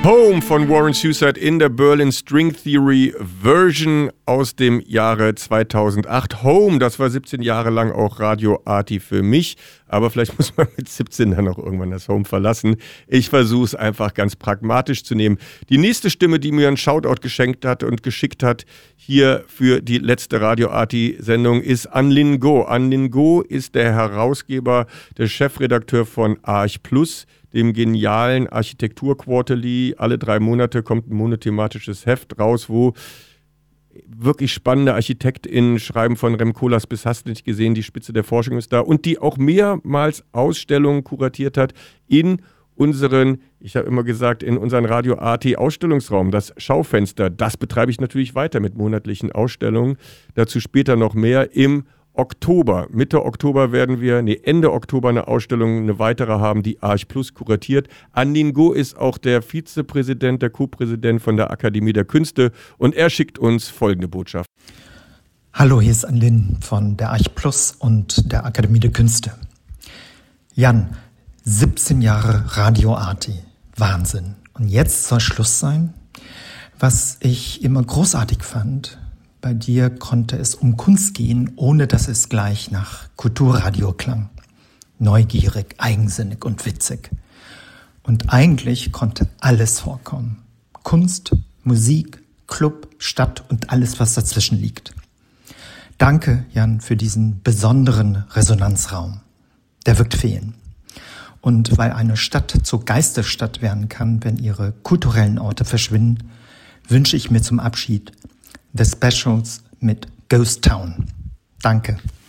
Home von Warren Suicide in der Berlin String Theory Version aus dem Jahre 2008. Home, das war 17 Jahre lang auch Radio Arti für mich, aber vielleicht muss man mit 17 dann auch irgendwann das Home verlassen. Ich versuche es einfach ganz pragmatisch zu nehmen. Die nächste Stimme, die mir einen Shoutout geschenkt hat und geschickt hat, hier für die letzte Radio Arti Sendung, ist Anlin Go. Anlin Go ist der Herausgeber, der Chefredakteur von Arch Plus, dem genialen Architektur-Quarterly. Alle 3 Monate kommt ein monothematisches Heft raus, wo wirklich spannende ArchitektInnen schreiben, von Rem Koolhaas bis hast du nicht gesehen, die Spitze der Forschung ist da, und die auch mehrmals Ausstellungen kuratiert hat in unseren, ich habe immer gesagt, in unseren Radio Arti Ausstellungsraum, das Schaufenster. Das betreibe ich natürlich weiter mit monatlichen Ausstellungen. Dazu später noch mehr im Oktober. Mitte Oktober werden wir, Ende Oktober eine Ausstellung, eine weitere haben, die Arch Plus kuratiert. Anlin Go ist auch der Vizepräsident, der Co-Präsident von der Akademie der Künste, und er schickt uns folgende Botschaft. Hallo, hier ist Anlin von der Arch Plus und der Akademie der Künste. Jan, 17 Jahre Radio Arti. Wahnsinn. Und jetzt soll Schluss sein? Was ich immer großartig fand: bei dir konnte es um Kunst gehen, ohne dass es gleich nach Kulturradio klang. Neugierig, eigensinnig und witzig. Und eigentlich konnte alles vorkommen. Kunst, Musik, Club, Stadt und alles, was dazwischen liegt. Danke, Jan, für diesen besonderen Resonanzraum. Der wird fehlen. Und weil eine Stadt zur Geisterstadt werden kann, wenn ihre kulturellen Orte verschwinden, wünsche ich mir zum Abschied The Specials mit Ghost Town. Danke.